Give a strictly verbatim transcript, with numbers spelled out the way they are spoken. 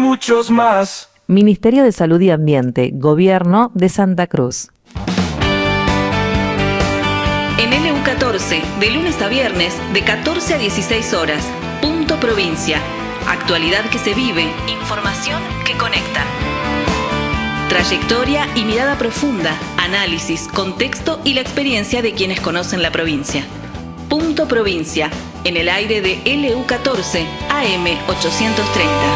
muchos más. Ministerio de Salud y Ambiente, Gobierno de Santa Cruz. En L U catorce, de lunes a viernes, de catorce a dieciséis horas. Punto Provincia. Actualidad que se vive, información que conecta. Trayectoria y mirada profunda, análisis, contexto y la experiencia de quienes conocen la provincia. Punto Provincia, en el aire de L U catorce, A M ochocientos treinta.